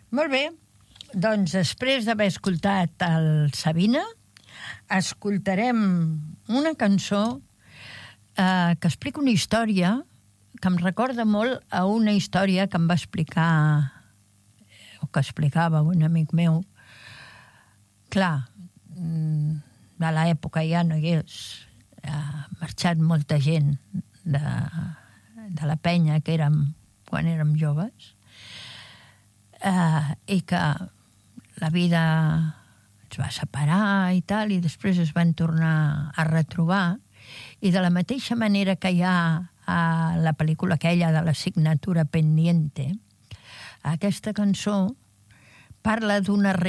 Molt bé, doncs després d'haver escoltat el Sabina, escoltarem una cançó que explica una història que em recorda molt a una història que em va explicar, o que explicava un amic meu. Clar, de l'època ja no hi és, ha marxat molta gent de la penya que érem quan érem joves, i que la vida ens va separar i tal, i després es van tornar a retrobar, i de la mateixa manera que hi ha a la pel·lícula aquella de l'assignatura pendiente, aquesta cançó parla d'una